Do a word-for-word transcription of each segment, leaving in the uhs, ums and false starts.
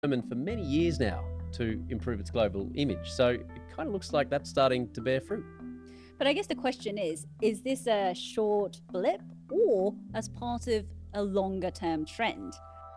determined for many years now to improve its global image. So it kind of looks like that's starting to bear fruit. But I guess the question is, is this a short blip or as part of a longer term trend?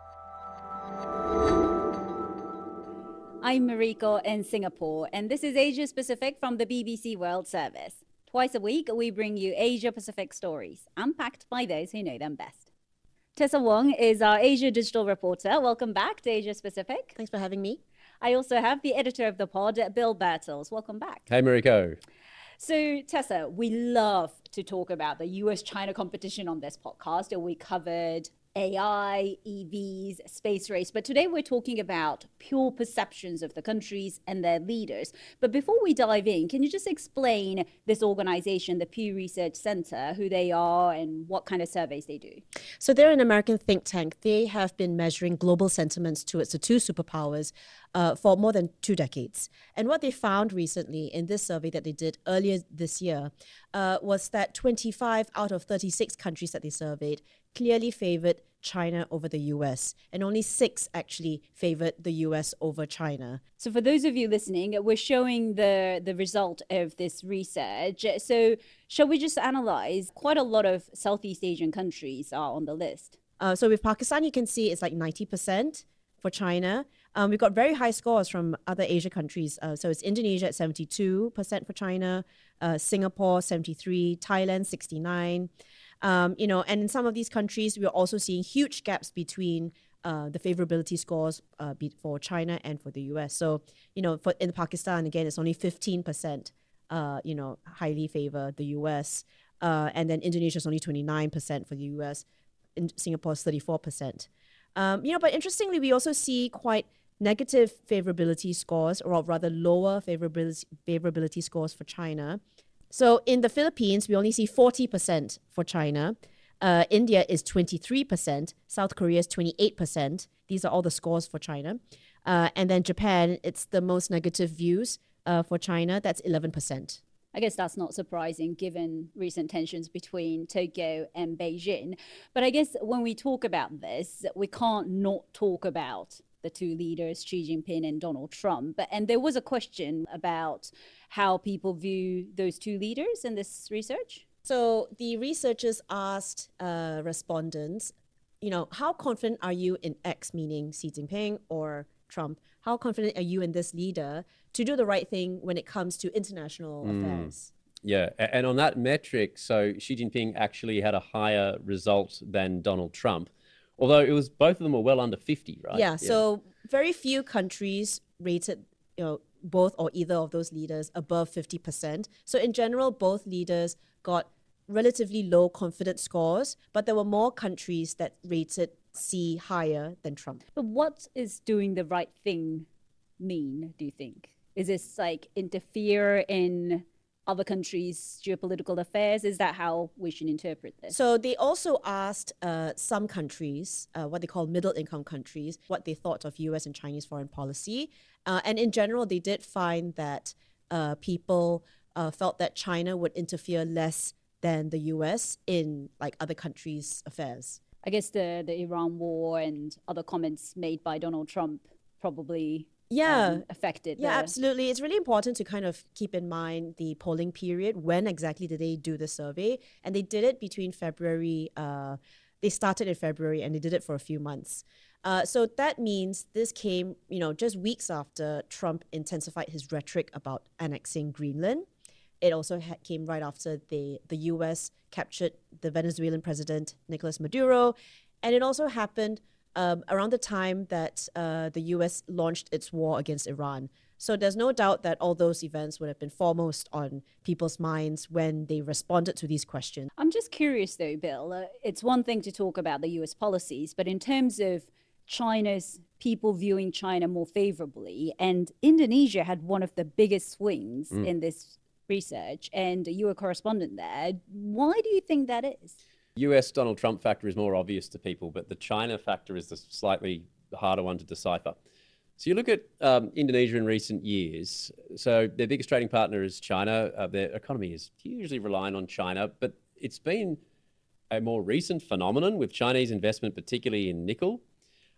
I'm Mariko in Singapore, and this is Asia Pacific from the B B C World Service. Twice a week, we bring you Asia Pacific stories, unpacked by those who know them best. Tessa Wong is our Asia digital reporter. Welcome back to Asia Pacific. Thanks for having me. I also have the editor of the pod, Bill Birtles. Welcome back. Hey, Mariko. So, Tessa, we love to talk about the U S China competition on this podcast. We covered A I, E Vs, space race. But today we're talking about pure perceptions of the countries and their leaders. But before we dive in, can you just explain this organization, the Pew Research Center, who they are and what kind of surveys they do? So they're an American think tank. They have been measuring global sentiments towards the two superpowers uh, for more than two decades. And what they found recently in this survey that they did earlier this year uh, was that twenty-five out of thirty-six countries that they surveyed clearly favored China over the U S, and only six actually favored the U S over China. So for those of you listening, we're showing the, the result of this research. So shall we just analyze? Quite a lot of Southeast Asian countries are on the list. Uh, so with Pakistan, you can see it's like ninety percent for China. Um, we've got very high scores from other Asia countries. Uh, so it's Indonesia at seventy-two percent for China, uh, Singapore seventy-three, Thailand sixty-nine. Um, you know, and in some of these countries, we're also seeing huge gaps between uh, the favorability scores uh, for China and for the U S. So, you know, for in Pakistan, again, it's only fifteen percent, uh, you know, highly favor the U S. Uh, and then Indonesia is only twenty-nine percent for the U S. In Singapore is thirty-four percent. Um, you know, but interestingly, we also see quite negative favorability scores, or rather lower favorability, favorability scores for China. So in the Philippines, we only see forty percent for China. Uh, India is twenty-three percent. South Korea is twenty-eight percent. These are all the scores for China. Uh, and then Japan, it's the most negative views uh, for China. That's eleven percent. I guess that's not surprising given recent tensions between Tokyo and Beijing. But I guess when we talk about this, we can't not talk about the two leaders, Xi Jinping and Donald Trump. And there was a question about how people view those two leaders in this research. So the researchers asked uh, respondents, you know, how confident are you in X, meaning Xi Jinping or Trump? How confident are you in this leader to do the right thing when it comes to international mm. affairs? Yeah, and on that metric, so Xi Jinping actually had a higher result than Donald Trump. Although it was, both of them were well under fifty, right? Yeah, yeah, so very few countries rated, you know, both or either of those leaders above fifty percent. So in general, both leaders got relatively low confidence scores, but there were more countries that rated Xi higher than Trump. But what is doing the right thing mean, do you think? Is this like interfere in other countries' geopolitical affairs? Is that how we should interpret this? So they also asked uh, some countries, uh, what they call middle-income countries, what they thought of U S and Chinese foreign policy. Uh, and in general, they did find that uh, people uh, felt that China would interfere less than the U S in like other countries' affairs. I guess the, the Iran war and other comments made by Donald Trump probably yeah um, affected. Yeah, the... absolutely. It's really important to kind of keep in mind the polling period. When exactly did they do the survey? And they did it between February, uh, they started in February and they did it for a few months. Uh, so that means this came, you know, just weeks after Trump intensified his rhetoric about annexing Greenland. It also ha- came right after the, the U S captured the Venezuelan president, Nicolas Maduro. And it also happened Um, around the time that uh, the U S launched its war against Iran. So there's no doubt that all those events would have been foremost on people's minds when they responded to these questions. I'm just curious though, Bill, uh, it's one thing to talk about the U S policies, but in terms of China's people viewing China more favorably, and Indonesia had one of the biggest swings mm. in this research, and you were a correspondent there. Why do you think that is? U S Donald Trump factor is more obvious to people, but the China factor is the slightly harder one to decipher. So you look at um, Indonesia in recent years. So their biggest trading partner is China. Uh, their economy is hugely reliant on China, but it's been a more recent phenomenon with Chinese investment, particularly in nickel.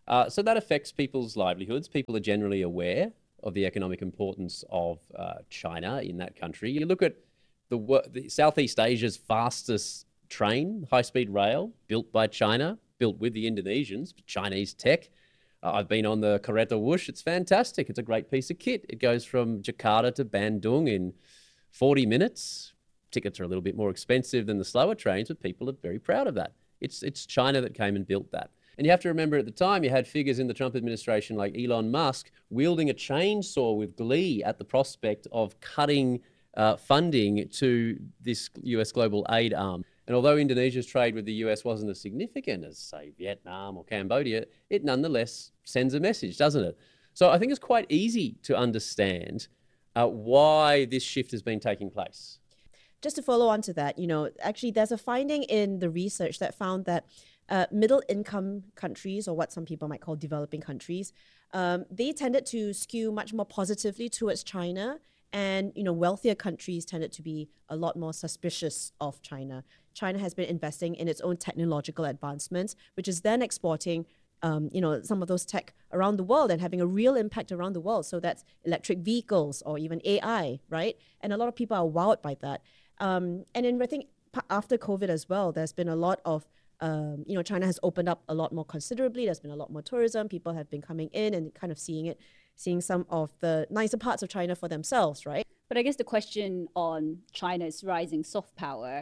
Uh, so that affects people's livelihoods. People are generally aware of the economic importance of uh, China in that country. You look at the, the Southeast Asia's fastest train, high-speed rail, built by China, built with the Indonesians, Chinese tech. Uh, I've been on the Kereta Wush. It's fantastic. It's a great piece of kit. It goes from Jakarta to Bandung in forty minutes. Tickets are a little bit more expensive than the slower trains, but people are very proud of that. It's, it's China that came and built that. And you have to remember at the time, you had figures in the Trump administration like Elon Musk wielding a chainsaw with glee at the prospect of cutting uh, funding to this U S global aid arm. And although Indonesia's trade with the U S wasn't as significant as, say, Vietnam or Cambodia, it nonetheless sends a message, doesn't it? So I think it's quite easy to understand uh, why this shift has been taking place. Just to follow on to that, you know, actually there's a finding in the research that found that uh, middle income countries, or what some people might call developing countries, um, they tended to skew much more positively towards China. And, you know, wealthier countries tended to be a lot more suspicious of China. China has been investing in its own technological advancements, which is then exporting, um, you know, some of those tech around the world and having a real impact around the world. So that's electric vehicles or even A I, right? And a lot of people are wowed by that. Um, and then I think after COVID as well, there's been a lot of, um, you know, China has opened up a lot more considerably. There's been a lot more tourism. People have been coming in and kind of seeing it, seeing some of the nicer parts of China for themselves, right? But I guess the question on China's rising soft power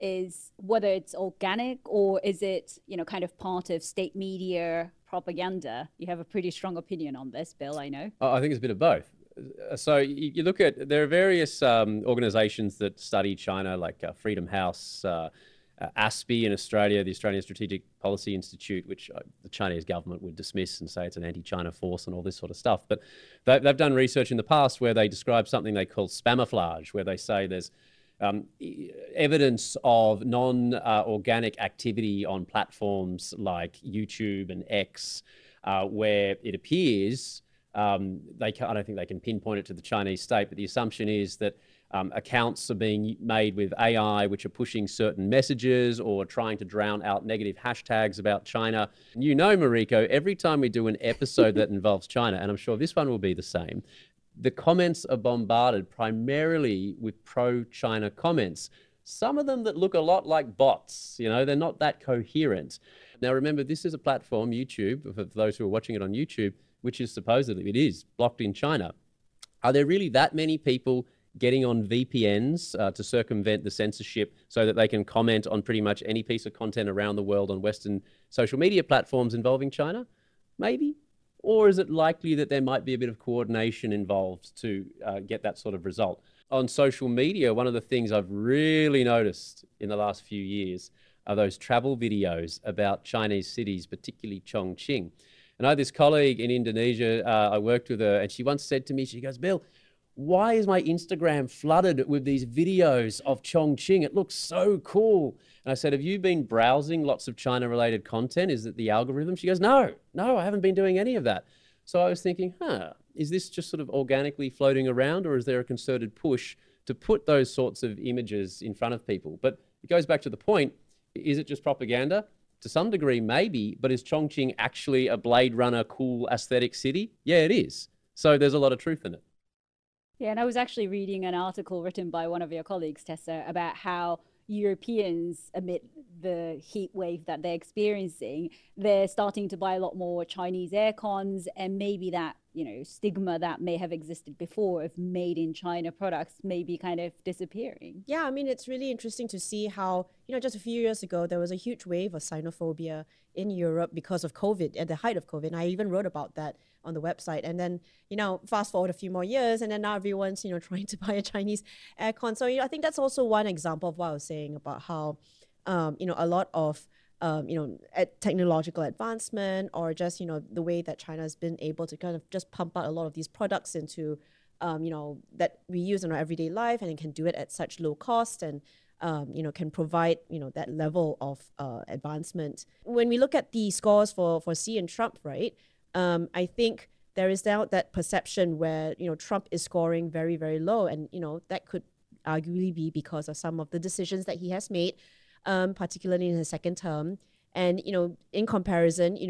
is whether it's organic or is it, you know, kind of part of state media propaganda. You have a pretty strong opinion on this, Bill, I know. I think it's a bit of both. So you, you look at, there are various um, organizations that study China, like uh, Freedom House, uh, uh, ASPI in Australia, the Australian Strategic Policy Institute, which uh, the Chinese government would dismiss and say it's an anti-China force and all this sort of stuff. But they, they've done research in the past where they describe something they call spamouflage, where they say there's um, evidence of non-organic uh, activity on platforms like YouTube and X, uh, where it appears Um, they can, I don't think they can pinpoint it to the Chinese state, but the assumption is that um, accounts are being made with A I, which are pushing certain messages or trying to drown out negative hashtags about China. And you know, Mariko, every time we do an episode that involves China, and I'm sure this one will be the same, the comments are bombarded primarily with pro-China comments. Some of them that look a lot like bots, you know, they're not that coherent. Now, remember, this is a platform, YouTube, for those who are watching it on YouTube, which is supposedly, it is, blocked in China. Are there really that many people getting on V P Ns uh, to circumvent the censorship so that they can comment on pretty much any piece of content around the world on Western social media platforms involving China? Maybe. Or is it likely that there might be a bit of coordination involved to uh, get that sort of result? On social media, one of the things I've really noticed in the last few years are those travel videos about Chinese cities, particularly Chongqing. And I had this colleague in Indonesia, uh, I worked with her, and she once said to me, she goes, Bill, why is my Instagram flooded with these videos of Chongqing? It looks so cool. And I said, have you been browsing lots of China-related content? Is it the algorithm? She goes, no, no, I haven't been doing any of that. So I was thinking, huh, is this just sort of organically floating around, or is there a concerted push to put those sorts of images in front of people? But it goes back to the point, is it just propaganda? To some degree, maybe, but is Chongqing actually a Blade Runner cool aesthetic city? Yeah, it is. So there's a lot of truth in it. Yeah, and I was actually reading an article written by one of your colleagues, Tessa, about how Europeans, amid the heat wave that they're experiencing, they're starting to buy a lot more Chinese aircons, and maybe that, you know, stigma that may have existed before of made in China products may be kind of disappearing. Yeah, I mean, it's really interesting to see how, you know, just a few years ago, there was a huge wave of Sinophobia in Europe because of COVID, at the height of COVID. And I even wrote about that on the website. And then, you know, fast forward a few more years, and then now everyone's, you know, trying to buy a Chinese aircon. So, you know, I think that's also one example of what I was saying about how, um, you know, a lot of, um, you know, at technological advancement, or just, you know, the way that China has been able to kind of just pump out a lot of these products into, um, you know, that we use in our everyday life, and it can do it at such low cost, and, um, you know, can provide, you know, that level of uh, advancement. When we look at the scores for, for Xi and Trump, right, um, I think there is now that perception where, you know, Trump is scoring very, very low. And, you know, that could arguably be because of some of the decisions that he has made, um, particularly in his second term. And, you know, in comparison, you know,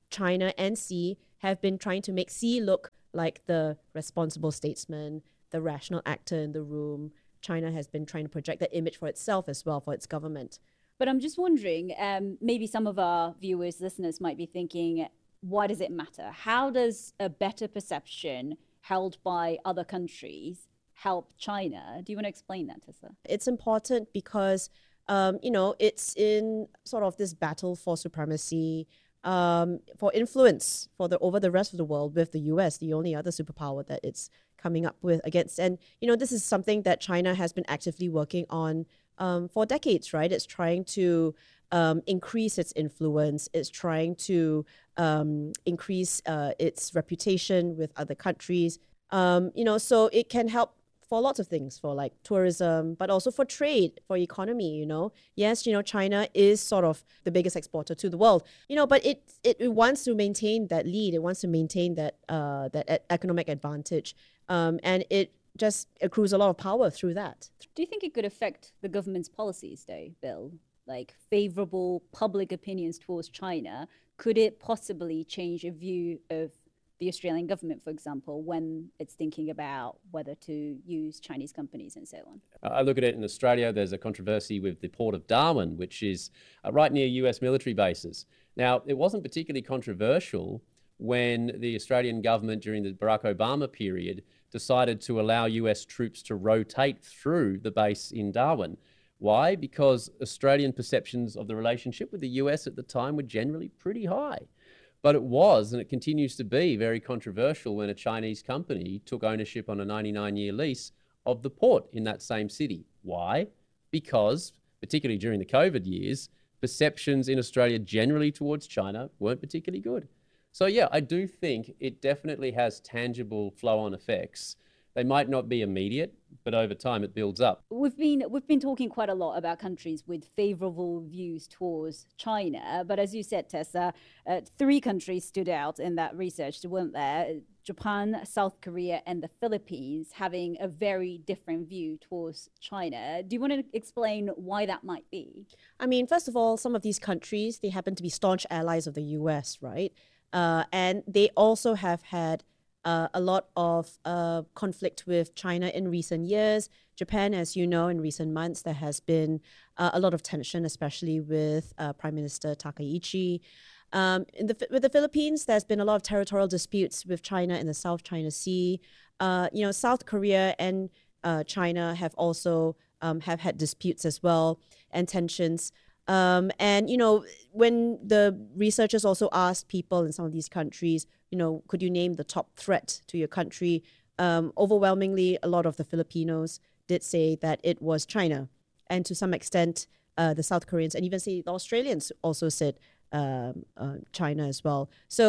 China and Xi have been trying to make Xi look like the responsible statesman, the rational actor in the room. China has been trying to project that image for itself as well, for its government. But I'm just wondering, um, maybe some of our viewers, listeners might be thinking, why does it matter? How does a better perception held by other countries help China? Do you want to explain that, Tessa? It's important because, um, you know, it's in sort of this battle for supremacy, um, for influence for the over the rest of the world with the U S, the only other superpower that it's coming up with against. And, you know, this is something that China has been actively working on um, for decades, right? It's trying to um, increase its influence. It's trying to um, increase uh, its reputation with other countries. Um, you know, so it can help for lots of things, for like tourism, but also for trade, for economy, you know. Yes, you know, China is sort of the biggest exporter to the world, you know, but it it, it wants to maintain that lead. It wants to maintain that uh, that e- economic advantage. Um, and it just accrues a lot of power through that. Do you think it could affect the government's policies, though, Bill? Like favorable public opinions towards China? Could it possibly change a view of the Australian government, for example, when it's thinking about whether to use Chinese companies and so on? I look at it in Australia, there's a controversy with the port of Darwin, which is uh, right near U S military bases. Now, it wasn't particularly controversial when the Australian government during the Barack Obama period decided to allow U S troops to rotate through the base in Darwin. Why? Because Australian perceptions of the relationship with the U S at the time were generally pretty high. But it was, and it continues to be, very controversial when a Chinese company took ownership on a ninety-nine year lease of the port in that same city. Why? Because, particularly during the COVID years, perceptions in Australia generally towards China weren't particularly good. So yeah, I do think it definitely has tangible flow-on effects. They might not be immediate, but over time it builds up. We've been we've been talking quite a lot about countries with favorable views towards China, but as you said, Tessa, uh, three countries stood out in that research, weren't there? Japan, South Korea, and the Philippines having a very different view towards China. Do you want to explain why that might be? I mean, first of all, some of these countries, they happen to be staunch allies of the U S, right? Uh, and they also have had Uh, a lot of uh, conflict with China in recent years. Japan, as you know, in recent months, there has been uh, a lot of tension, especially with uh, Prime Minister Takaichi. Um, in the, with the Philippines, there's been a lot of territorial disputes with China in the South China Sea. Uh, you know, South Korea and uh, China have also um, have had disputes as well and tensions. Um, and, you know, when the researchers also asked people in some of these countries, you know, could you name the top threat to your country? Um, overwhelmingly, a lot of the Filipinos did say that it was China. And to some extent, uh, the South Koreans and even say the Australians also said um, uh, China as well. So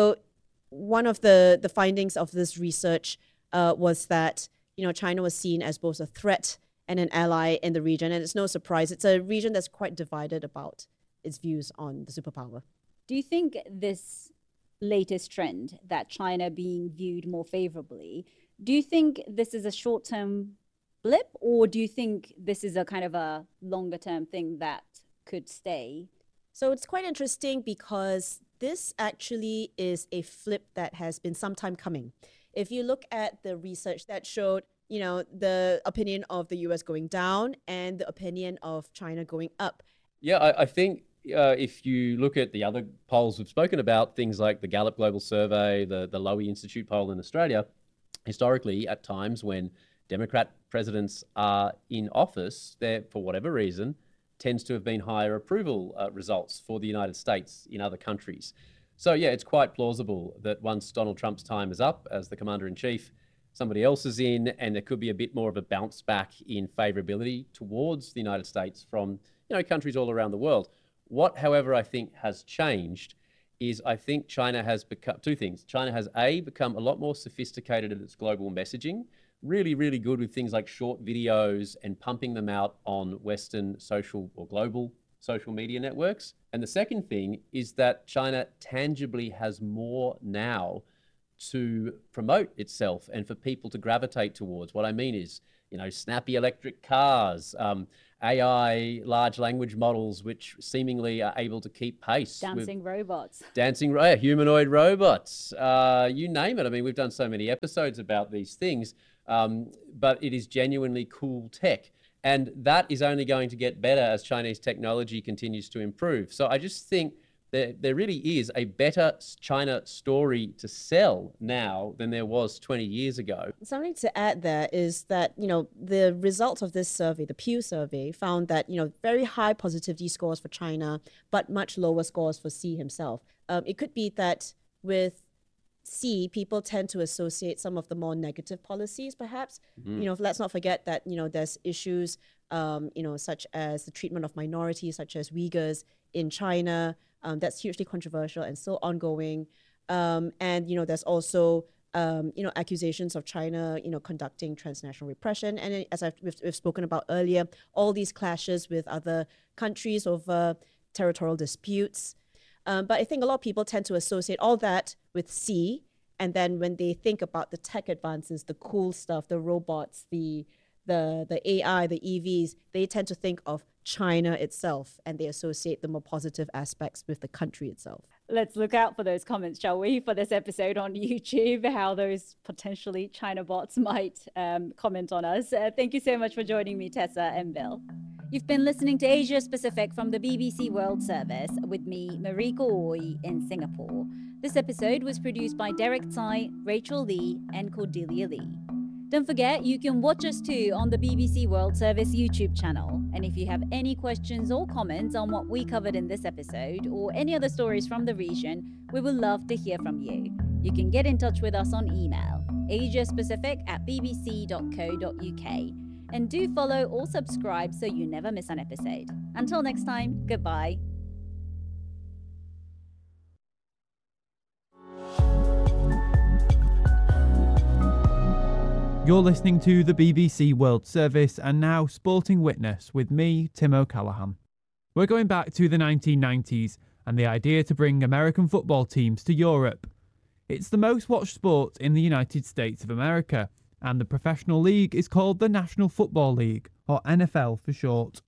one of the, the findings of this research uh, was that, you know, China was seen as both a threat and an ally in the region. And it's no surprise. It's a region that's quite divided about its views on the superpower. Do you think this latest trend, that China being viewed more favorably, do you think this is a short-term blip, or do you think this is a kind of a longer-term thing that could stay? So it's quite interesting because this actually is a flip that has been some time coming. If you look at the research that showed, you know, the opinion of the U S going down and the opinion of China going up. Yeah, I, I think uh, if you look at the other polls we've spoken about, things like the Gallup Global Survey, the, the Lowy Institute poll in Australia, historically, at times when Democrat presidents are in office, there, for whatever reason, tends to have been higher approval uh, results for the United States in other countries. So yeah, it's quite plausible that once Donald Trump's time is up as the commander-in-chief, somebody else is in, and there could be a bit more of a bounce back in favorability towards the United States from, you know, countries all around the world. What, however, I think has changed is I think China has become two things. China has, A, become a lot more sophisticated at its global messaging, really, really good with things like short videos and pumping them out on Western social or global social media networks. And the second thing is that China tangibly has more now to promote itself and for people to gravitate towards. What I mean is, you know, snappy electric cars, um, A I, large language models, which seemingly are able to keep pace. Dancing with robots. Dancing, yeah, humanoid robots, uh, you name it. I mean, we've done so many episodes about these things, um, but it is genuinely cool tech. And that is only going to get better as Chinese technology continues to improve. So I just think there, there really is a better China story to sell now than there was twenty years ago. Something to add there is that, you know, the results of this survey, the Pew survey, found that, you know, very high positivity scores for China, but much lower scores for Xi himself. Um, it could be that with Xi, people tend to associate some of the more negative policies, perhaps. Mm. You know, let's not forget that, you know, there's issues, um, you know, such as the treatment of minorities, such as Uyghurs in China. Um, that's hugely controversial and still ongoing. Um, and, you know, there's also, um, you know, accusations of China, you know, conducting transnational repression. And as I've, we've, we've spoken about earlier, all these clashes with other countries over territorial disputes. Um, but I think a lot of people tend to associate all that with Xi. And then when they think about the tech advances, the cool stuff, the robots, the the the A I, the E Vs, they tend to think of China itself, and they associate the more positive aspects with the country itself. Let's look out for those comments, shall we, for this episode on YouTube, how those potentially China bots might um, comment on us. Uh, thank you so much for joining me, Tessa and Bill. You've been listening to Asia Pacific from the B B C World Service with me, Mariko Oi, in Singapore. This episode was produced by Derek Tsai, Rachel Lee, and Cordelia Lee. Don't forget, you can watch us too on the B B C World Service YouTube channel. And if you have any questions or comments on what we covered in this episode or any other stories from the region, we would love to hear from you. You can get in touch with us on email, asiapacific at bbc dot co dot uk. And do follow or subscribe so you never miss an episode. Until next time, goodbye. You're listening to the B B C World Service and now Sporting Witness with me, Tim O'Callaghan. We're going back to the nineteen nineties and the idea to bring American football teams to Europe. It's the most watched sport in the United States of America, and the professional league is called the National Football League, or N F L for short.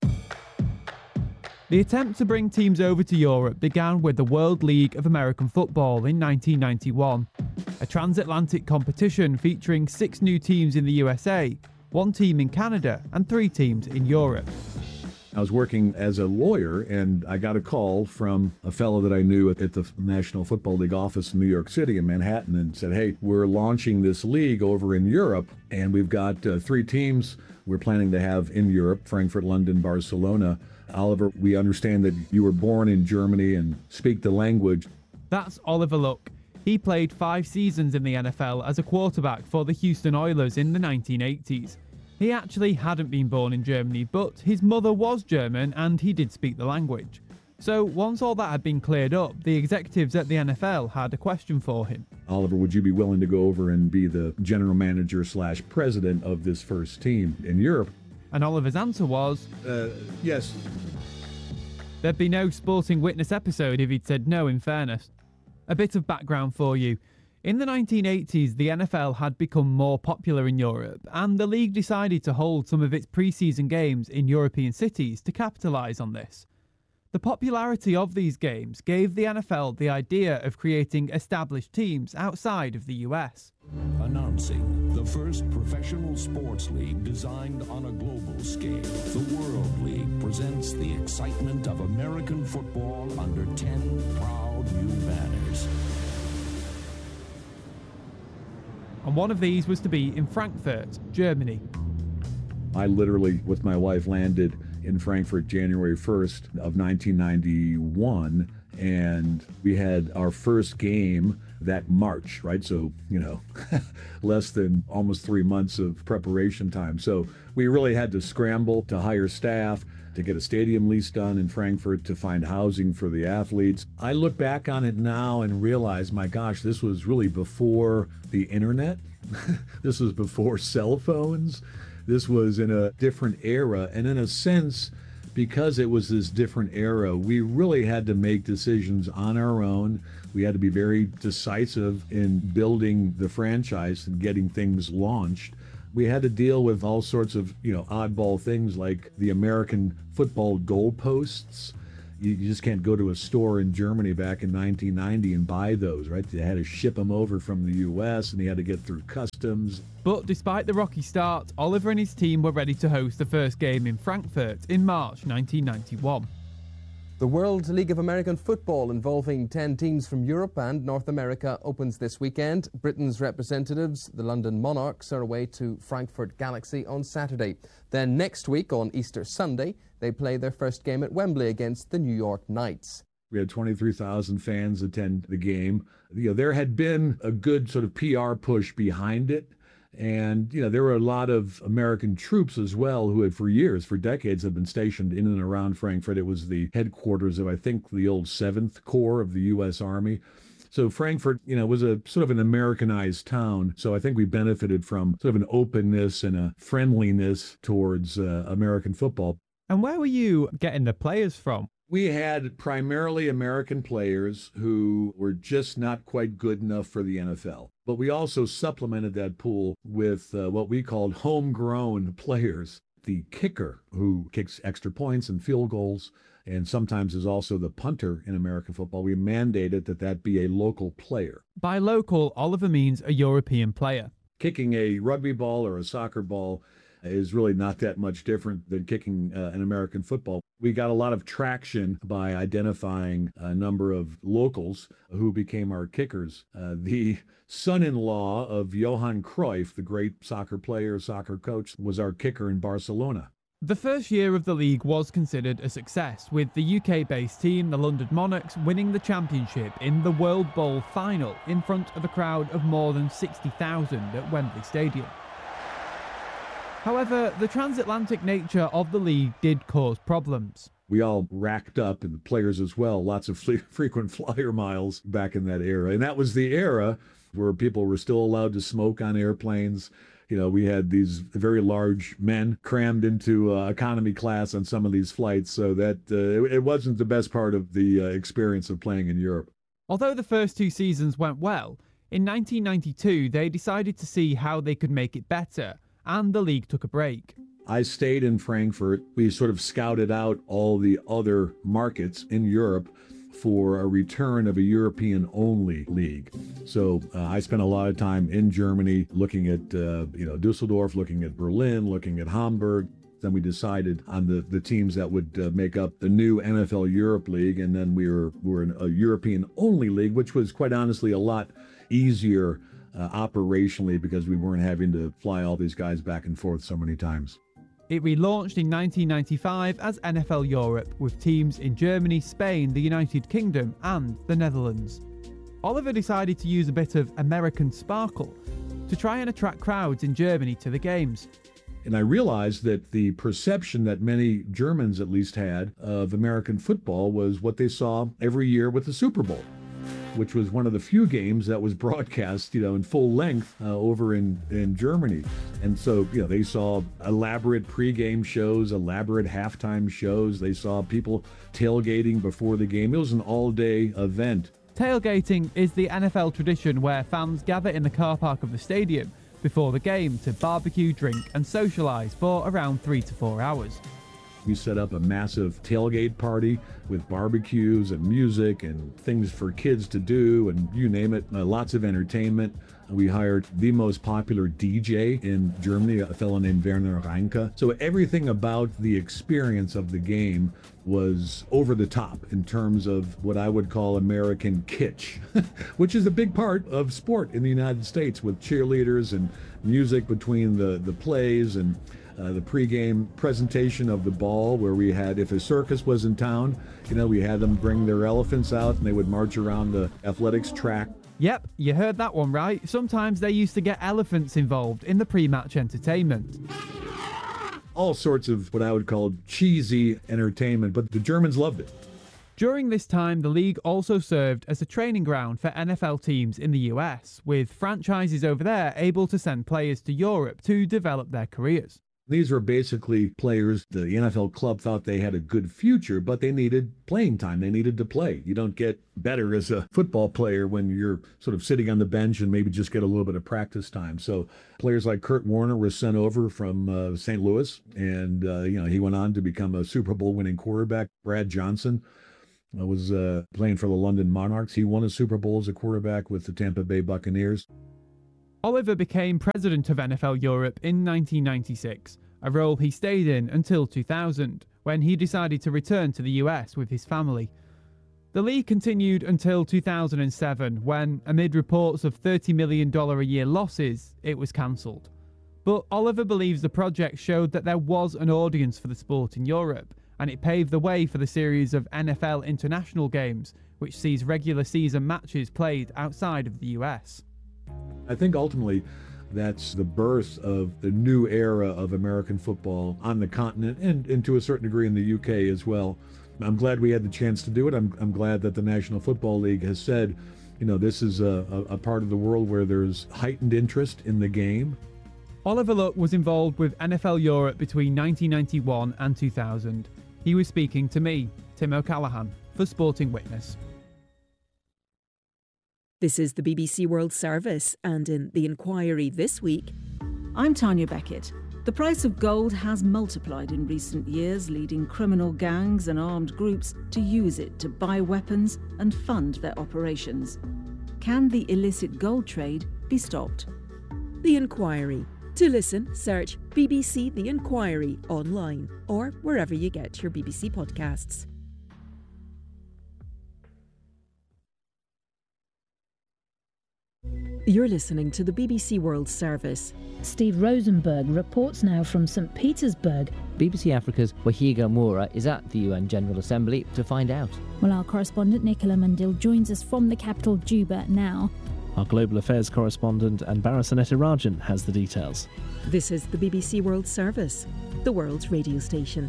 The attempt to bring teams over to Europe began with the World League of American Football in nineteen ninety-one, a transatlantic competition featuring six new teams in the U S A, one team in Canada, and three teams in Europe. I was working as a lawyer, and I got a call from a fellow that I knew at the National Football League office in New York City in Manhattan, and said, hey, we're launching this league over in Europe, and we've got uh, three teams we're planning to have in Europe, Frankfurt, London, Barcelona. Oliver, we understand that you were born in Germany and speak the language. That's Oliver Luck. He played five seasons in the N F L as a quarterback for the Houston Oilers in the nineteen eighties. He actually hadn't been born in Germany, but his mother was German and he did speak the language. So once all that had been cleared up, the executives at the N F L had a question for him. Oliver, would you be willing to go over and be the general manager slash president of this first team in Europe? And Oliver's answer was, uh, yes. There'd be no Sporting Witness episode if he'd said no, in fairness. A bit of background for you. In the nineteen eighties, the N F L had become more popular in Europe, and the league decided to hold some of its pre-season games in European cities to capitalise on this. The popularity of these games gave the N F L the idea of creating established teams outside of the U S. Announcing the first professional sports league designed on a global scale. The World League presents the excitement of American football under ten proud new banners. And one of these was to be in Frankfurt, Germany. I literally, with my wife, landed in Frankfurt January first of nineteen ninety-one, and we had our first game that March, right? So, you know, less than almost three months of preparation time. So we really had to scramble to hire staff, to get a stadium lease done in Frankfurt, to find housing for the athletes. I look back on it now and realize, my gosh, this was really before the internet. This was before cell phones. This was in a different era. And in a sense, because it was this different era, we really had to make decisions on our own. We had to be very decisive in building the franchise and getting things launched. We had to deal with all sorts of, you know, oddball things like the American football goalposts. You just can't go to a store in Germany back in nineteen ninety and buy those, right? They had to ship them over from the U S and they had to get through customs. But despite the rocky start, Oliver and his team were ready to host the first game in Frankfurt in March nineteen ninety-one. The World League of American Football, involving ten teams from Europe and North America, opens this weekend. Britain's representatives, the London Monarchs, are away to Frankfurt Galaxy on Saturday. Then next week, on Easter Sunday, they play their first game at Wembley against the New York Knights. We had twenty-three thousand fans attend the game. You know, there had been a good sort of P R push behind it. And, you know, there were a lot of American troops as well who had for years, for decades, have been stationed in and around Frankfurt. It was the headquarters of, I think, the old seventh Corps of the U S Army. So Frankfurt, you know, was a sort of an Americanized town. So I think we benefited from sort of an openness and a friendliness towards uh, American football. And where were you getting the players from? We had primarily American players who were just not quite good enough for the N F L. But we also supplemented that pool with uh, what we called homegrown players. The kicker, who kicks extra points and field goals, and sometimes is also the punter in American football. We mandated that that be a local player. By local, Oliver means a European player. Kicking a rugby ball or a soccer ball is really not that much different than kicking uh, an American football. We got a lot of traction by identifying a number of locals who became our kickers. Uh, the son-in-law of Johan Cruyff, the great soccer player, soccer coach, was our kicker in Barcelona. The first year of the league was considered a success, with the U K-based team, the London Monarchs, winning the championship in the World Bowl final in front of a crowd of more than sixty thousand at Wembley Stadium. However, the transatlantic nature of the league did cause problems. We all racked up, and the players as well, lots of frequent flyer miles back in that era. And that was the era where people were still allowed to smoke on airplanes. You know, we had these very large men crammed into uh, economy class on some of these flights, so that uh, it, it wasn't the best part of the uh, experience of playing in Europe. Although the first two seasons went well, in nineteen ninety-two they decided to see how they could make it better, and the league took a break. I stayed in Frankfurt. We sort of scouted out all the other markets in Europe for a return of a European-only league. So uh, I spent a lot of time in Germany looking at, uh, you know, Dusseldorf, looking at Berlin, looking at Hamburg. Then we decided on the, the teams that would uh, make up the new N F L Europe League, and then we were, were in a European-only league, which was quite honestly a lot easier Uh, operationally because we weren't having to fly all these guys back and forth so many times. It relaunched in nineteen ninety-five as N F L Europe, with teams in Germany, Spain, the United Kingdom and the Netherlands. Oliver decided to use a bit of American sparkle to try and attract crowds in Germany to the games. And I realized that the perception that many Germans at least had of American football was what they saw every year with the Super Bowl, which was one of the few games that was broadcast, you know, in full length uh, over in, in Germany. And so, you know, they saw elaborate pregame shows, elaborate halftime shows. They saw people tailgating before the game. It was an all-day event. Tailgating is the N F L tradition where fans gather in the car park of the stadium before the game to barbecue, drink and socialise for around three to four hours. We set up a massive tailgate party with barbecues and music and things for kids to do and you name it, uh, lots of entertainment. We hired the most popular D J in Germany, a fellow named Werner Reinke. So everything about the experience of the game was over the top in terms of what I would call American kitsch, which is a big part of sport in the United States, with cheerleaders and music between the, the plays and Uh, the pregame presentation of the ball, where we had, if a circus was in town, you know, we had them bring their elephants out and they would march around the athletics track. Yep, you heard that one right. Sometimes they used to get elephants involved in the pre-match entertainment. All sorts of what I would call cheesy entertainment, but the Germans loved it. During this time, the league also served as a training ground for N F L teams in the U S, with franchises over there able to send players to Europe to develop their careers. These were basically players the N F L club thought they had a good future, but they needed playing time. They needed to play. You don't get better as a football player when you're sort of sitting on the bench and maybe just get a little bit of practice time. So players like Kurt Warner were sent over from uh, Saint Louis, and uh, you know he went on to become a Super Bowl winning quarterback. Brad Johnson uh, was uh, playing for the London Monarchs. He won a Super Bowl as a quarterback with the Tampa Bay Buccaneers. Oliver became president of N F L Europe in nineteen ninety-six, a role he stayed in until two thousand, when he decided to return to the U S with his family. The league continued until two thousand seven, when, amid reports of thirty million dollars a year losses, it was cancelled. But Oliver believes the project showed that there was an audience for the sport in Europe, and it paved the way for the series of N F L international games, which sees regular season matches played outside of the U S. I think ultimately that's the birth of the new era of American football on the continent and, and to a certain degree in the U K as well. I'm glad we had the chance to do it. I'm, I'm glad that the National Football League has said, you know, this is a, a, a part of the world where there's heightened interest in the game. Oliver Luck was involved with N F L Europe between nineteen ninety-one and two thousand. He was speaking to me, Tim O'Callaghan, for Sporting Witness. This is the B B C World Service, and in The Inquiry this week... I'm Tanya Beckett. The price of gold has multiplied in recent years, leading criminal gangs and armed groups to use it to buy weapons and fund their operations. Can the illicit gold trade be stopped? The Inquiry. To listen, search B B C The Inquiry online or wherever you get your B B C podcasts. You're listening to the B B C World Service. Steve Rosenberg reports now from Saint Petersburg. B B C Africa's Wahiga Moura is at the U N General Assembly to find out. Well, our correspondent Nicola Mandil joins us from the capital Juba now. Our global affairs correspondent Anbara Sanetarajan has the details. This is the B B C World Service, the world's radio station.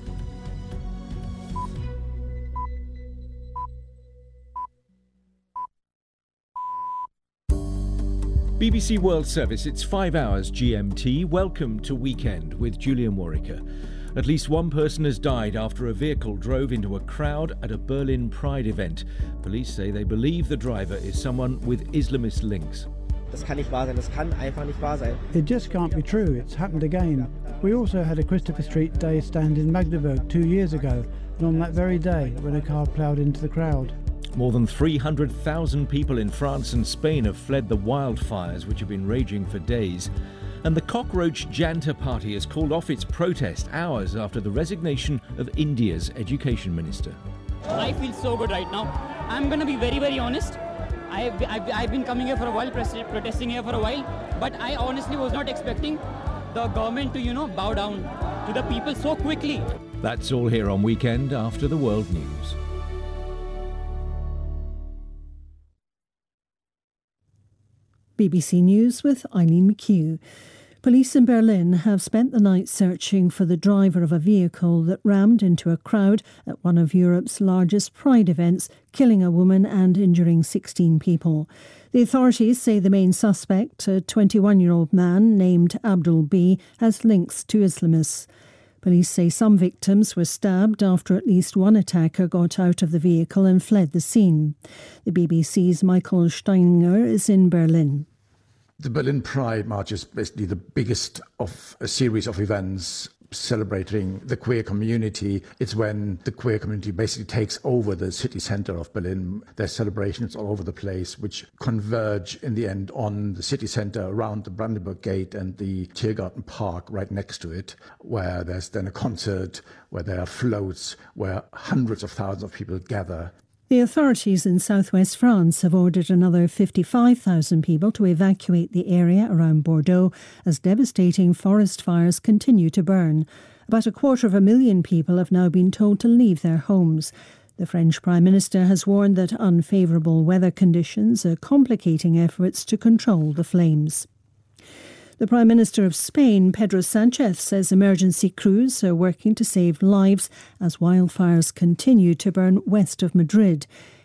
B B C World Service, it's five hours G M T. Welcome to Weekend with Julian Warwicker. At least one person has died after a vehicle drove into a crowd at a Berlin Pride event. Police say they believe the driver is someone with Islamist links. Das kann nicht wahr sein. Das kann einfach nicht wahr sein. It just can't be true. It's happened again. We also had a Christopher Street Day stand in Magdeburg two years ago, and on that very day, when a car ploughed into the crowd. More than three hundred thousand people in France and Spain have fled the wildfires which have been raging for days. And the Cockroach Janta Party has called off its protest hours after the resignation of India's education minister. I feel so good right now. I'm going to be very, very honest. I've, I've, I've been coming here for a while, protesting here for a while, but I honestly was not expecting the government to, you know, bow down to the people so quickly. That's all here on Weekend after the World News. B B C News with Eileen McHugh. Police in Berlin have spent the night searching for the driver of a vehicle that rammed into a crowd at one of Europe's largest Pride events, killing a woman and injuring sixteen people. The authorities say the main suspect, a twenty-one-year-old man named Abdul B, has links to Islamists. Police say some victims were stabbed after at least one attacker got out of the vehicle and fled the scene. The B B C's Michael Steininger is in Berlin. The Berlin Pride March is basically the biggest of a series of events celebrating the queer community. It's when the queer community basically takes over the city centre of Berlin. There's celebrations all over the place which converge in the end on the city centre around the Brandenburg Gate and the Tiergarten Park right next to it, where there's then a concert, where there are floats, where hundreds of thousands of people gather. The authorities in southwest France have ordered another fifty-five thousand people to evacuate the area around Bordeaux as devastating forest fires continue to burn. About a quarter of a million people have now been told to leave their homes. The French Prime Minister has warned that unfavourable weather conditions are complicating efforts to control the flames. The Prime Minister of Spain, Pedro Sánchez, says emergency crews are working to save lives as wildfires continue to burn west of Madrid.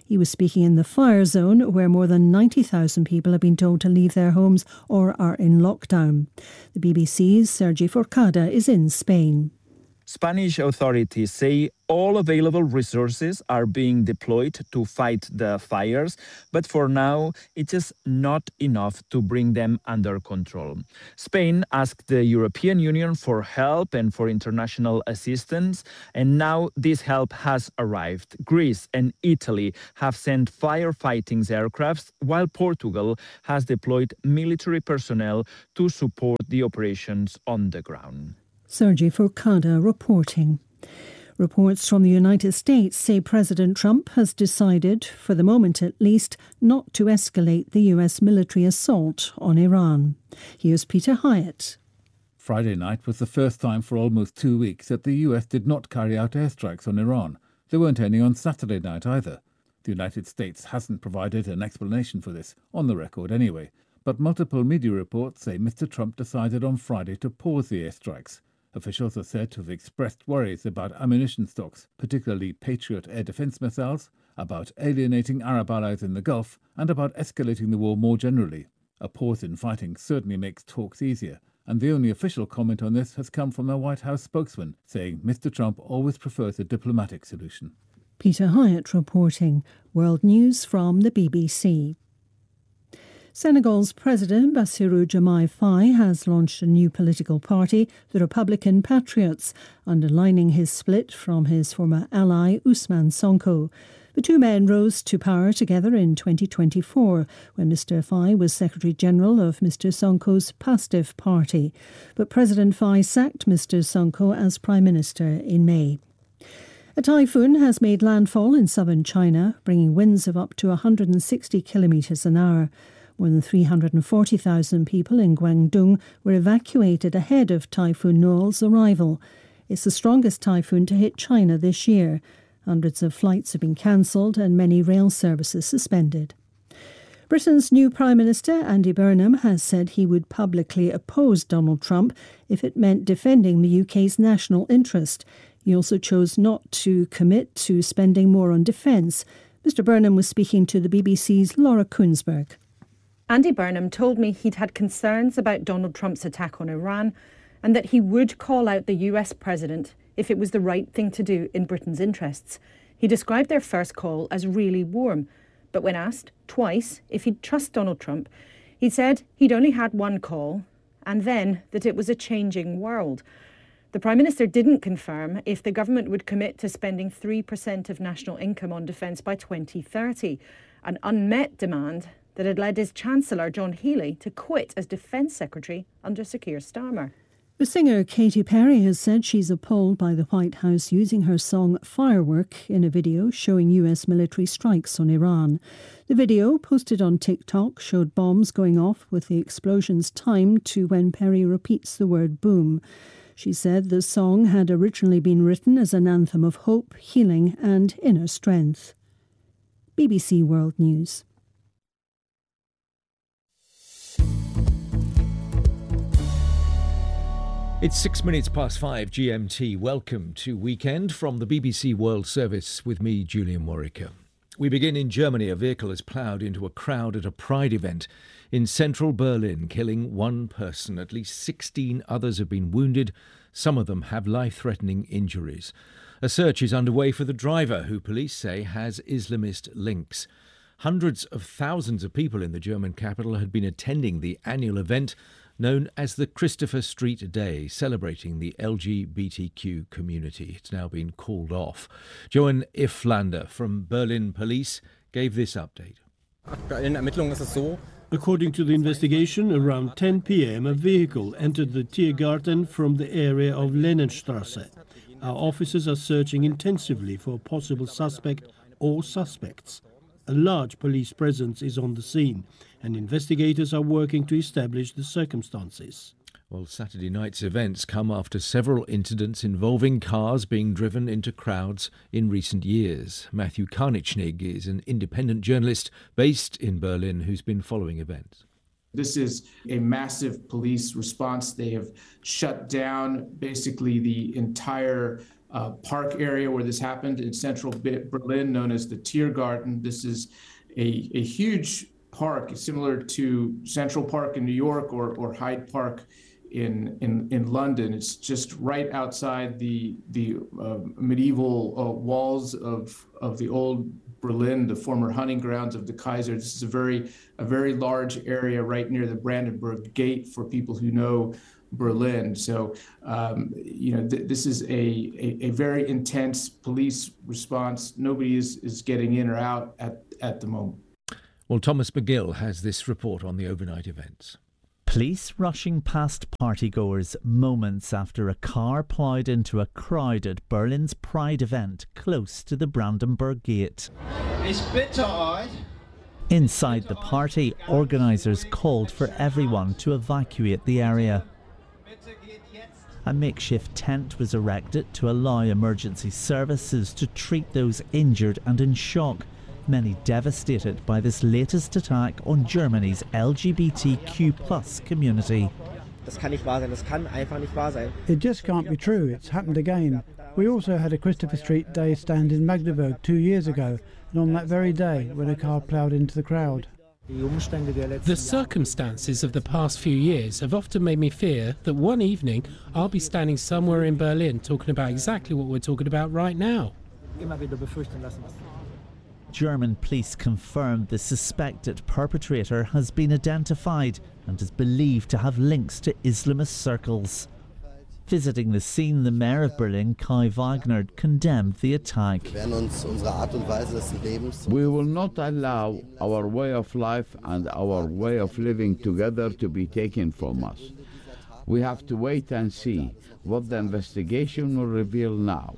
He was speaking in the fire zone, where more than ninety thousand people have been told to leave their homes or are in lockdown. The B B C's Sergi Forcada is in Spain. Spanish authorities say all available resources are being deployed to fight the fires, but for now, it is not enough to bring them under control. Spain asked the European Union for help and for international assistance, and now this help has arrived. Greece and Italy have sent firefighting aircrafts, while Portugal has deployed military personnel to support the operations on the ground. Sergi Forcada reporting. Reports from the United States say President Trump has decided, for the moment at least, not to escalate the U S military assault on Iran. Here's Peter Hyatt. Friday night was the first time for almost two weeks that the U S did not carry out airstrikes on Iran. There weren't any on Saturday night either. The United States hasn't provided an explanation for this, on the record anyway, but multiple media reports say Mister Trump decided on Friday to pause the airstrikes. Officials are said to have expressed worries about ammunition stocks, particularly Patriot air defense missiles, about alienating Arab allies in the Gulf, and about escalating the war more generally. A pause in fighting certainly makes talks easier, and the only official comment on this has come from a White House spokesman, saying Mister Trump always prefers a diplomatic solution. Peter Hyatt reporting. World News from the B B C. Senegal's President Bassirou Diomaye Faye has launched a new political party, the Republican Patriots, underlining his split from his former ally Ousmane Sonko. The two men rose to power together in twenty twenty-four, when Mister Faye was Secretary-General of Mister Sonko's PASTEF party. But President Faye sacked Mister Sonko as Prime Minister in May. A typhoon has made landfall in southern China, bringing winds of up to one hundred sixty kilometres an hour. More than three hundred forty thousand people in Guangdong were evacuated ahead of Typhoon Noel's arrival. It's the strongest typhoon to hit China this year. Hundreds of flights have been cancelled and many rail services suspended. Britain's new Prime Minister, Andy Burnham, has said he would publicly oppose Donald Trump if it meant defending the U K's national interest. He also chose not to commit to spending more on defence. Mister Burnham was speaking to the B B C's Laura Kunsberg. Andy Burnham told me he'd had concerns about Donald Trump's attack on Iran and that he would call out the U S president if it was the right thing to do in Britain's interests. He described their first call as really warm, but when asked twice if he'd trust Donald Trump, he said he'd only had one call and then that it was a changing world. The Prime Minister didn't confirm if the government would commit to spending three percent of national income on defence by twenty thirty, an unmet demand that had led his Chancellor, John Healey, to quit as Defence Secretary under Sir Keir Starmer. The singer Katy Perry has said she's appalled by the White House using her song Firework in a video showing U S military strikes on Iran. The video, posted on TikTok, showed bombs going off with the explosions timed to when Perry repeats the word boom. She said the song had originally been written as an anthem of hope, healing and inner strength. B B C World News. It's six minutes past five G M T. Welcome to Weekend from the B B C World Service with me, Julian Warwicker. We begin in Germany. A vehicle has ploughed into a crowd at a Pride event in central Berlin, killing one person. At least sixteen others have been wounded. Some of them have life-threatening injuries. A search is underway for the driver, who police say has Islamist links. Hundreds of thousands of people in the German capital had been attending the annual event known as the Christopher Street Day, celebrating the L G B T Q community. It's now been called off. Johan Iflander from Berlin Police gave this update. According to the investigation, around ten p.m. a vehicle entered the Tiergarten from the area of Lennenstrasse. Our officers are searching intensively for a possible suspect or suspects. A large police presence is on the scene, and investigators are working to establish the circumstances. Well, Saturday night's events come after several incidents involving cars being driven into crowds in recent years. Matthew Karnichnig is an independent journalist based in Berlin who's been following events. This is a massive police response. They have shut down basically the entire uh, park area where this happened in central Berlin, known as the Tiergarten. This is a, a huge park, similar to Central Park in New York or, or Hyde Park in, in in London. It's just right outside the the uh, medieval uh, walls of of the old Berlin, the former hunting grounds of the Kaiser. This is a very a very large area right near the Brandenburg Gate for people who know Berlin. So um, you know th- this is a, a a very intense police response. Nobody is is getting in or out at at the moment. Well, Thomas McGill has this report on the overnight events. Police rushing past partygoers moments after a car ploughed into a crowd at Berlin's Pride event close to the Brandenburg Gate. Inside the party, organisers called for everyone to evacuate the area. A makeshift tent was erected to allow emergency services to treat those injured and in shock, many devastated by this latest attack on Germany's L G B T Q plus community. It just can't be true. It's happened again. We also had a Christopher Street Day stand in Magdeburg two years ago, and on that very day, when a car ploughed into the crowd. The circumstances of the past few years have often made me fear that one evening I'll be standing somewhere in Berlin talking about exactly what we're talking about right now. German police confirmed the suspected perpetrator has been identified and is believed to have links to Islamist circles. Visiting the scene, the mayor of Berlin, Kai Wagner, condemned the attack. We will not allow our way of life and our way of living together to be taken from us. We have to wait and see what the investigation will reveal now.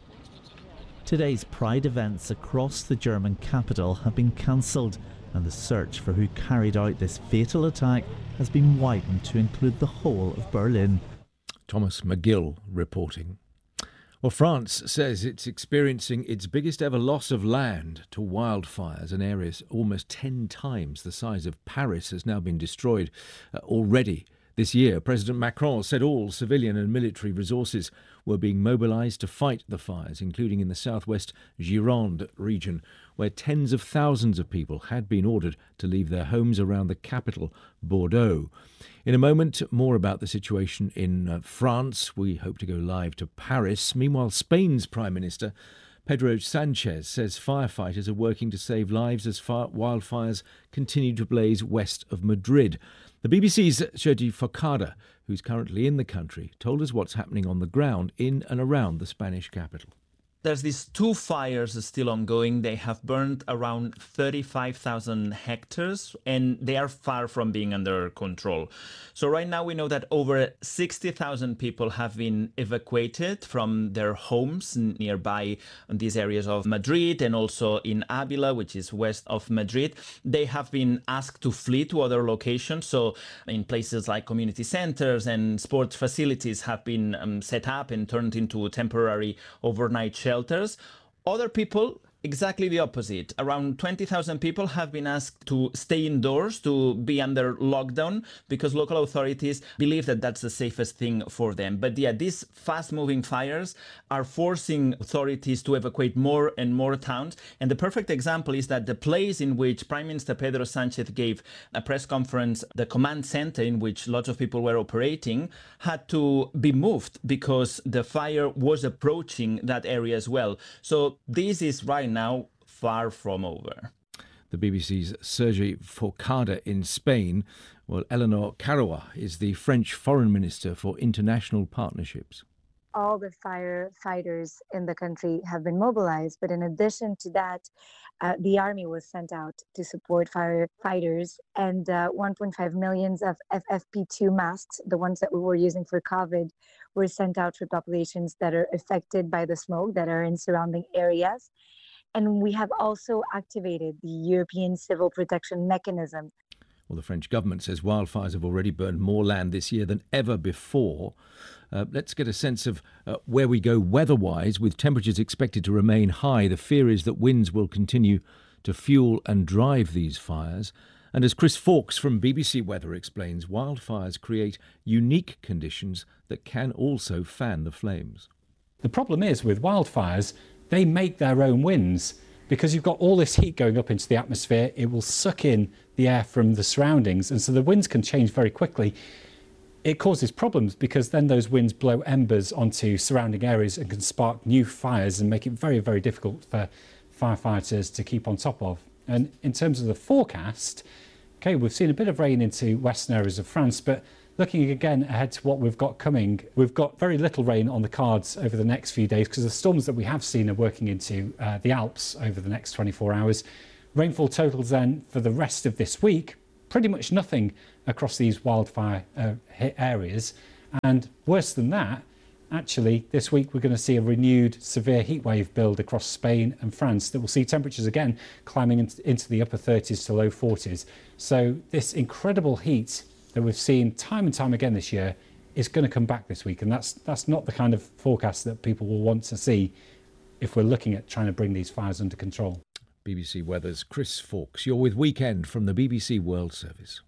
Today's Pride events across the German capital have been cancelled, and the search for who carried out this fatal attack has been widened to include the whole of Berlin. Thomas McGill reporting. Well, France says it's experiencing its biggest ever loss of land to wildfires. An area almost ten times the size of Paris has now been destroyed uh, already. This year, President Macron said all civilian and military resources were being mobilised to fight the fires, including in the southwest Gironde region, where tens of thousands of people had been ordered to leave their homes around the capital, Bordeaux. In a moment, more about the situation in uh, France. We hope to go live to Paris. Meanwhile, Spain's Prime Minister, Pedro Sanchez, says firefighters are working to save lives as fire- wildfires continue to blaze west of Madrid. The B B C's Sergi Forcada, who's currently in the country, told us what's happening on the ground in and around the Spanish capital. There's these two fires still ongoing. They have burned around thirty-five thousand hectares, and they are far from being under control. So right now we know that over sixty thousand people have been evacuated from their homes nearby in these areas of Madrid and also in Avila, which is west of Madrid. They have been asked to flee to other locations. So in places like community centers and sports facilities have been um, set up and turned into temporary overnight shelters. Shelters. Other people, exactly the opposite. Around twenty thousand people have been asked to stay indoors, to be under lockdown, because local authorities believe that that's the safest thing for them. But yeah, these fast-moving fires are forcing authorities to evacuate more and more towns. And the perfect example is that the place in which Prime Minister Pedro Sanchez gave a press conference, the command center in which lots of people were operating, had to be moved because the fire was approaching that area as well. So this is right now far from over. The B B C's Sergi Forcada in Spain. Well, Eleanor Carrois is the French Foreign Minister for International Partnerships. All the firefighters in the country have been mobilized, but in addition to that, uh, the army was sent out to support firefighters, and uh, one point five million of F F P two masks, the ones that we were using for COVID, were sent out for populations that are affected by the smoke that are in surrounding areas. And we have also activated the European Civil Protection Mechanism. Well, the French government says wildfires have already burned more land this year than ever before. Uh, let's get a sense of uh, where we go weather-wise. With temperatures expected to remain high, the fear is that winds will continue to fuel and drive these fires. And as Chris Fawkes from B B C Weather explains, wildfires create unique conditions that can also fan the flames. The problem is with wildfires, they make their own winds. Because you've got all this heat going up into the atmosphere, it will suck in the air from the surroundings, and so the winds can change very quickly. It causes problems because then those winds blow embers onto surrounding areas and can spark new fires and make it very, very difficult for firefighters to keep on top of. And in terms of the forecast, okay, we've seen a bit of rain into western areas of France, but looking again ahead to what we've got coming, we've got very little rain on the cards over the next few days because the storms that we have seen are working into uh, the Alps over the next twenty-four hours. Rainfall totals then for the rest of this week, pretty much nothing across these wildfire uh, hit areas. And worse than that, actually, this week we're going to see a renewed severe heatwave build across Spain and France that will see temperatures again climbing into the upper thirties to low forties. So this incredible heat that we've seen time and time again this year is going to come back this week, and that's that's not the kind of forecast that people will want to see if we're looking at trying to bring these fires under control. B B C Weather's Chris Fawkes. You're with Weekend from the B B C World Service.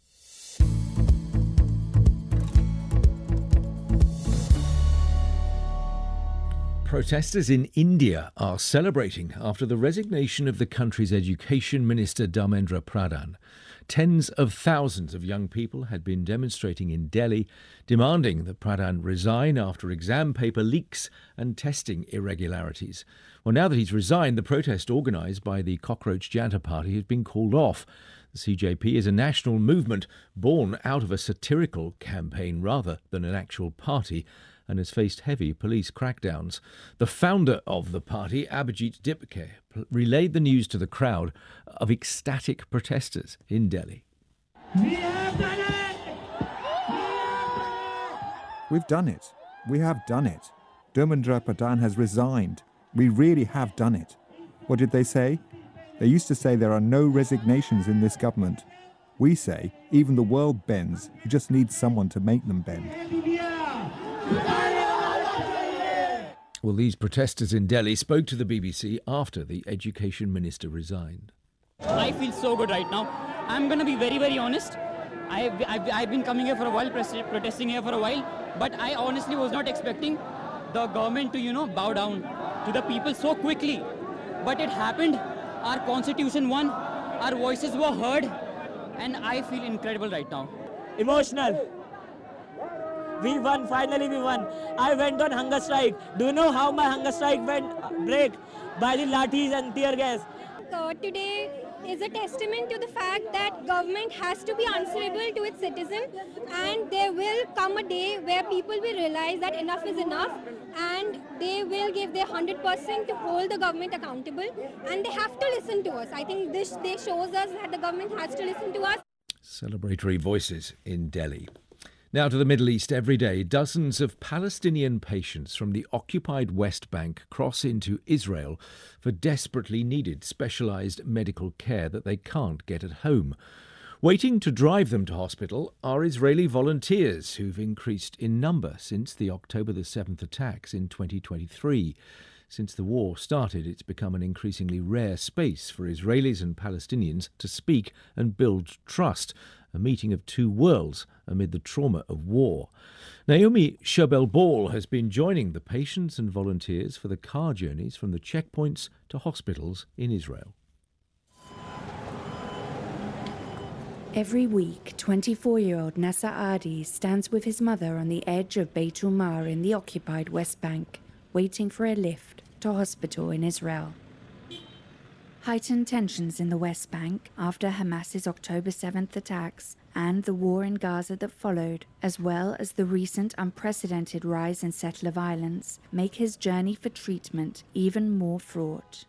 Protesters in India are celebrating after the resignation of the country's Education Minister Dharmendra Pradhan. Tens of thousands of young people had been demonstrating in Delhi, demanding that Pradhan resign after exam paper leaks and testing irregularities. Well, now that he's resigned, the protest organised by the Cockroach Janata Party has been called off. The C J P is a national movement born out of a satirical campaign rather than an actual party, and has faced heavy police crackdowns. The founder of the party, Abhijit Dipke, relayed the news to the crowd of ecstatic protesters in Delhi. We've done it. We have done it. Dharmendra Pradhan has resigned. We really have done it. What did they say? They used to say there are no resignations in this government. We say even the world bends. You just need someone to make them bend. Well, these protesters in Delhi spoke to the B B C after the Education Minister resigned. I feel so good right now. I'm going to be very, very honest. I've, I've, I've been coming here for a while, protesting here for a while, but I honestly was not expecting the government to, you know, bow down to the people so quickly. But it happened. Our constitution won. Our voices were heard. And I feel incredible right now. Emotional. We won, finally we won. I went on hunger strike. Do you know how my hunger strike went break? By the lathis and tear gas. So today is a testament to the fact that government has to be answerable to its citizens, and there will come a day where people will realize that enough is enough, and they will give their one hundred percent to hold the government accountable, and they have to listen to us. I think this day shows us that the government has to listen to us. Celebratory voices in Delhi. Now to the Middle East. Every day, dozens of Palestinian patients from the occupied West Bank cross into Israel for desperately needed specialised medical care that they can't get at home. Waiting to drive them to hospital are Israeli volunteers who've increased in number since the October the seventh attacks in twenty twenty-three. Since the war started, it's become an increasingly rare space for Israelis and Palestinians to speak and build trust, a meeting of two worlds amid the trauma of war. Naomi Schobel-Ball has been joining the patients and volunteers for the car journeys from the checkpoints to hospitals in Israel. Every week, twenty-four-year-old Nasser Adi stands with his mother on the edge of Beit Umar in the occupied West Bank, waiting for a lift to hospital in Israel. Heightened tensions in the West Bank after Hamas's October seventh attacks and the war in Gaza that followed, as well as the recent unprecedented rise in settler violence, make his journey for treatment even more fraught.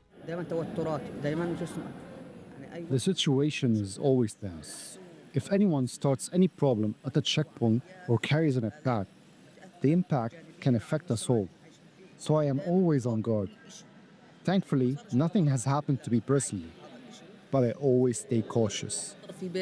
The situation is always tense. If anyone starts any problem at a checkpoint or carries an attack, the impact can affect us all. So I am always on guard. Thankfully, nothing has happened to me personally, but I always stay cautious.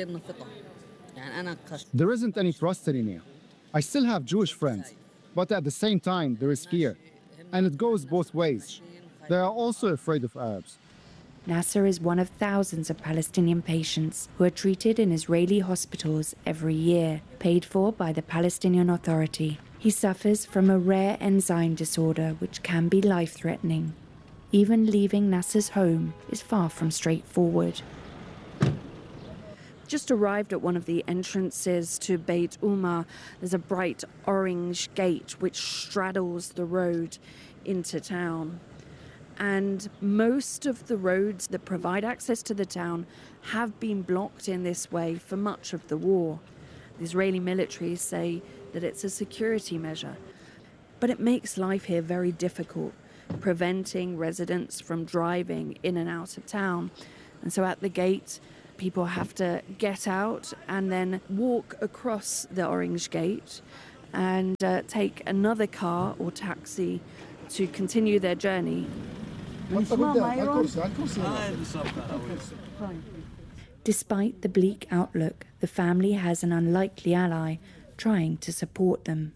There isn't any trust anymore. I still have Jewish friends, but at the same time, there is fear. And it goes both ways. They are also afraid of Arabs. Nasser is one of thousands of Palestinian patients who are treated in Israeli hospitals every year, paid for by the Palestinian Authority. He suffers from a rare enzyme disorder which can be life-threatening. Even leaving Nasser's home is far from straightforward. Just arrived at one of the entrances to Beit Umar. There's a bright orange gate which straddles the road into town. And most of the roads that provide access to the town have been blocked in this way for much of the war. The Israeli military say that it's a security measure. But it makes life here very difficult, preventing residents from driving in and out of town. And so at the gate, people have to get out and then walk across the orange gate and uh, take another car or taxi to continue their journey. Despite the bleak outlook, the family has an unlikely ally trying to support them.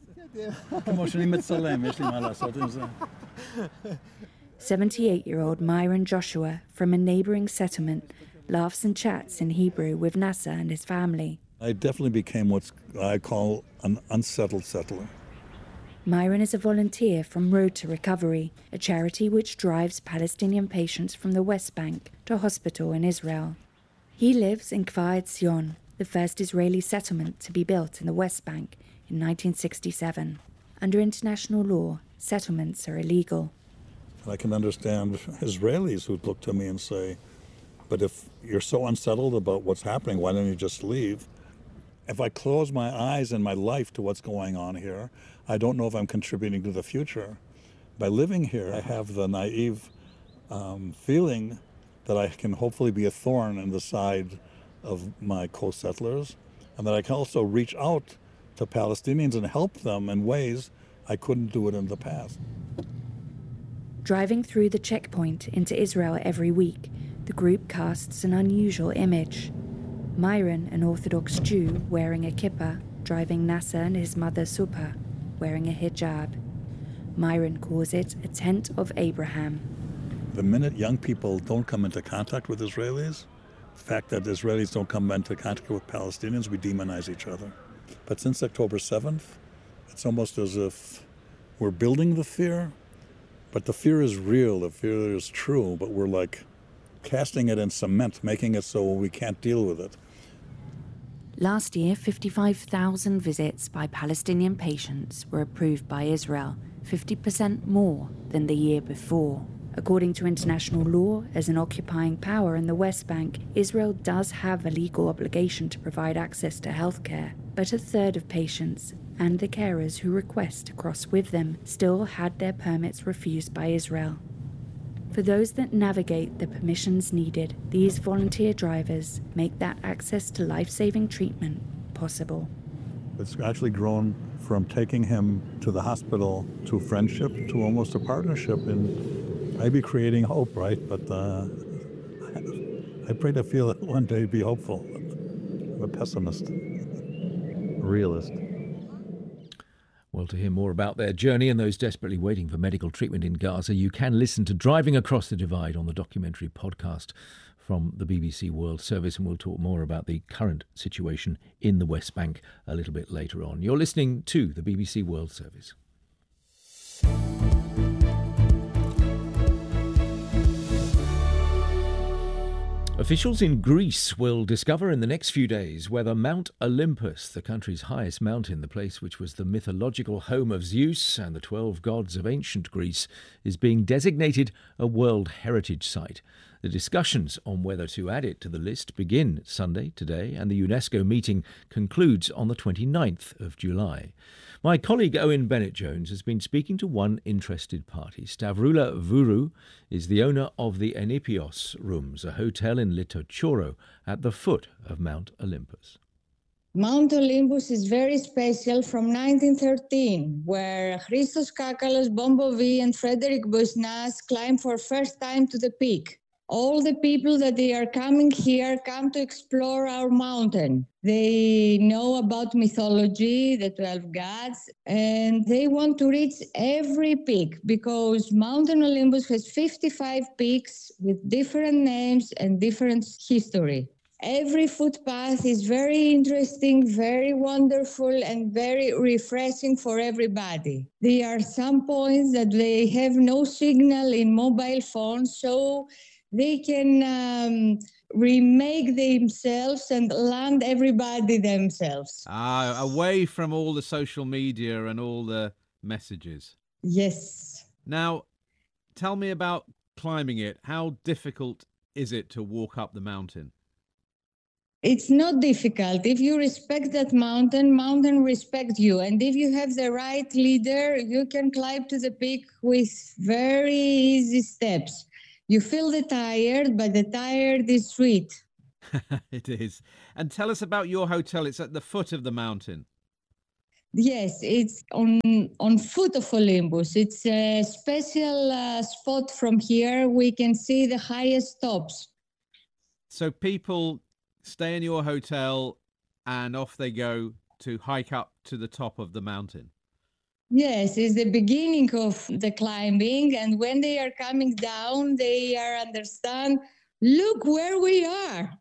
seventy-eight-year-old Myron Joshua from a neighbouring settlement laughs and chats in Hebrew with Nasser and his family. I definitely became what I call an unsettled settler. Myron is a volunteer from Road to Recovery, a charity which drives Palestinian patients from the West Bank to a hospital in Israel. He lives in Kfar Etzion, the first Israeli settlement to be built in the West Bank in nineteen sixty-seven. Under international law, settlements are illegal. I can understand Israelis who look to me and say, but if you're so unsettled about what's happening, why don't you just leave? If I close my eyes and my life to what's going on here, I don't know if I'm contributing to the future. By living here, I have the naive um, feeling that I can hopefully be a thorn in the side of my co-settlers, and that I can also reach out to Palestinians and help them in ways I couldn't do it in the past. Driving through the checkpoint into Israel every week, the group casts an unusual image. Myron, an Orthodox Jew wearing a kippah, driving Nasser and his mother Supa, wearing a hijab. Myron calls it a tent of Abraham. The minute young people don't come into contact with Israelis, the fact that Israelis don't come into contact with Palestinians, we demonize each other. But since October seventh, it's almost as if we're building the fear, but the fear is real, the fear is true, but we're like casting it in cement, making it so we can't deal with it. Last year, fifty-five thousand visits by Palestinian patients were approved by Israel, fifty percent more than the year before. According to international law, as an occupying power in the West Bank, Israel does have a legal obligation to provide access to healthcare, but a third of patients and the carers who request to cross with them still had their permits refused by Israel. For those that navigate the permissions needed, these volunteer drivers make that access to life-saving treatment possible. It's actually grown from taking him to the hospital to friendship to almost a partnership in maybe creating hope, right? But uh, I pray to feel that one day be hopeful. I'm a pessimist, a realist. Well, to hear more about their journey and those desperately waiting for medical treatment in Gaza, you can listen to Driving Across the Divide on the documentary podcast from the B B C World Service, and we'll talk more about the current situation in the West Bank a little bit later on. You're listening to the B B C World Service. Officials in Greece will discover in the next few days whether Mount Olympus, the country's highest mountain, the place which was the mythological home of Zeus and the twelve gods of ancient Greece, is being designated a World Heritage Site. The discussions on whether to add it to the list begin Sunday, today, and the UNESCO meeting concludes on the twenty-ninth of July. My colleague Owen Bennett-Jones has been speaking to one interested party. Stavroula Vourou is the owner of the Enipios Rooms, a hotel in Litochoro at the foot of Mount Olympus. Mount Olympus is very special from nineteen thirteen, where Christos Kakalos, Bombovi and Frederick Bosnas climbed for first time to the peak. All the people that they are coming here come to explore our mountain. They know about mythology, the twelve gods, and they want to reach every peak because Mountain Olympus has fifty-five peaks with different names and different history. Every footpath is very interesting, very wonderful, and very refreshing for everybody. There are some points that they have no signal in mobile phones, so they can um, remake themselves and land everybody themselves. Ah, away from all the social media and all the messages. Yes. Now, tell me about climbing it. How difficult is it to walk up the mountain? It's not difficult. If you respect that mountain, mountain respect you. And if you have the right leader, you can climb to the peak with very easy steps. You feel the tired, but the tired is sweet. It is. And tell us about your hotel. It's at the foot of the mountain. Yes, it's on on foot of Olympus. It's a special uh, spot from here. We can see the highest tops. So people stay in your hotel and off they go to hike up to the top of the mountain. Yes, it's the beginning of the climbing, and when they are coming down, they are understand, look where we are.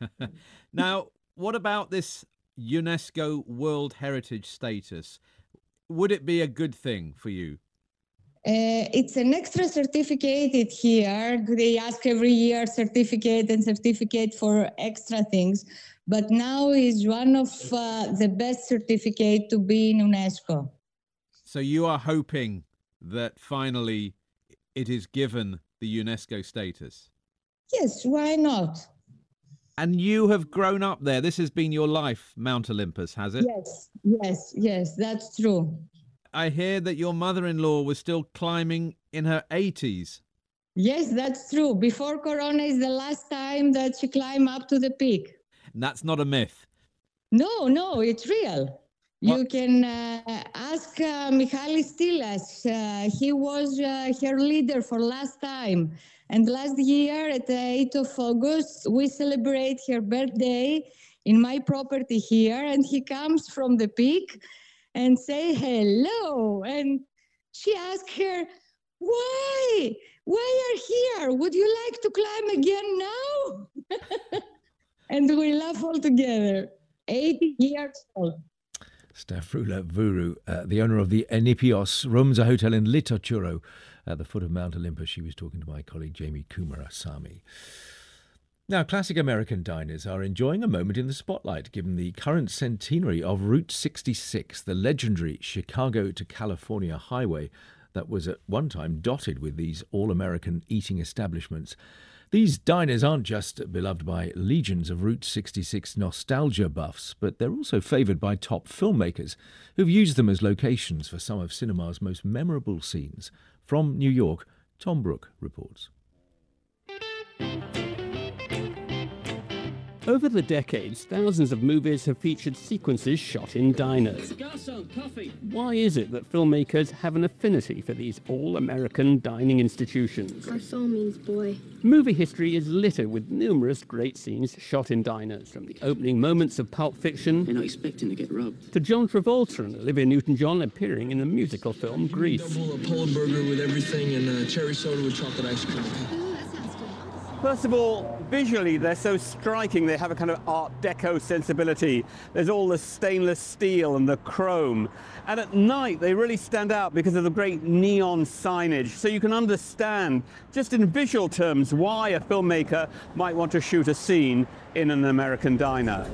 Now, what about this UNESCO World Heritage status? Would it be a good thing for you? Uh, it's an extra certificate here. They ask every year certificate and certificate for extra things. But now is one of uh, the best certificate to be in UNESCO. So you are hoping that finally it is given the UNESCO status? Yes, why not? And you have grown up there. This has been your life, Mount Olympus, has it? Yes, yes, yes, that's true. I hear that your mother-in-law was still climbing in her eighties. Yes, that's true. Before Corona is the last time that she climbed up to the peak. And that's not a myth. No, no, it's real. What? You can uh, ask uh, Michalis Stylas. Uh, he was uh, her leader for last time. And last year, at the eighth of August, we celebrate her birthday in my property here. And he comes from the peak and say hello. And she asked her, why? Why are here? Would you like to climb again now? And we laugh all together. eighty years old. Stavroula Vourou, uh, the owner of the Enipios Rumza Hotel in Litochuro at the foot of Mount Olympus. She was talking to my colleague Jamie Kumarasamy. Now, classic American diners are enjoying a moment in the spotlight given the current centenary of Route sixty-six, the legendary Chicago to California highway that was at one time dotted with these all-American eating establishments. These diners aren't just beloved by legions of Route sixty-six nostalgia buffs, but they're also favoured by top filmmakers who've used them as locations for some of cinema's most memorable scenes. From New York, Tom Brooke reports. Over the decades, thousands of movies have featured sequences shot in diners. Garçon, coffee. Why is it that filmmakers have an affinity for these all-American dining institutions? Garçon means boy. Movie history is littered with numerous great scenes shot in diners, from the opening moments of Pulp Fiction They're not expecting to get rubbed. to John Travolta and Olivia Newton-John appearing in the musical film Grease. Double a Polish burger with everything and uh, cherry soda with chocolate ice cream. First of all, visually, they're so striking. They have a kind of Art Deco sensibility. There's all the stainless steel and the chrome. And at night, they really stand out because of the great neon signage. So you can understand, just in visual terms, why a filmmaker might want to shoot a scene in an American diner.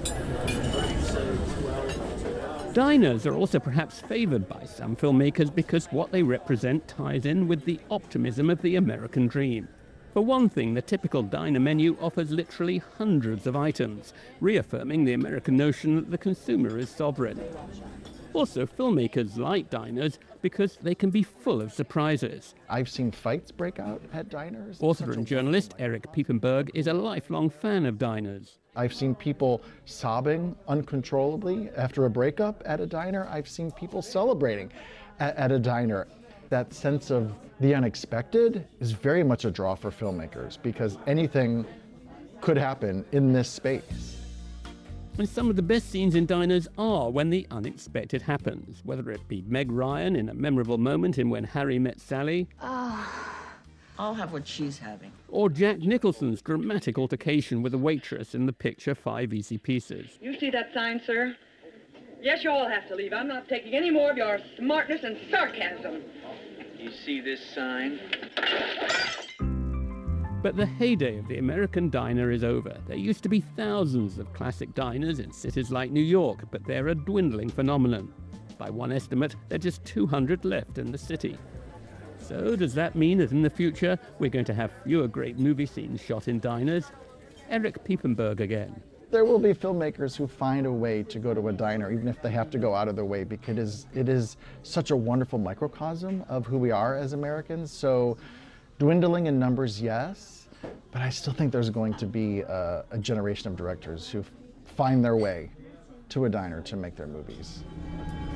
Diners are also perhaps favoured by some filmmakers because what they represent ties in with the optimism of the American dream. For one thing, the typical diner menu offers literally hundreds of items, reaffirming the American notion that the consumer is sovereign. Also, filmmakers like diners because they can be full of surprises. I've seen fights break out at diners. Author and journalist Eric Piepenburg is a lifelong fan of diners. I've seen people sobbing uncontrollably after a breakup at a diner. I've seen people celebrating at, at a diner. That sense of the unexpected is very much a draw for filmmakers because anything could happen in this space. And some of the best scenes in diners are when the unexpected happens, whether it be Meg Ryan in a memorable moment in When Harry Met Sally, Ah, I'll have what she's having. Or Jack Nicholson's dramatic altercation with a waitress in the picture Five Easy Pieces. You see that sign, sir? Yes, you all have to leave. I'm not taking any more of your smartness and sarcasm. You see this sign? But the heyday of the American diner is over. There used to be thousands of classic diners in cities like New York, but they're a dwindling phenomenon. By one estimate, there are just two hundred left in the city. So does that mean that in the future we're going to have fewer great movie scenes shot in diners? Eric Piepenburg again. There will be filmmakers who find a way to go to a diner, even if they have to go out of their way, because it is, it is such a wonderful microcosm of who we are as Americans. So dwindling in numbers, yes, but I still think there's going to be a, a generation of directors who find their way to a diner to make their movies.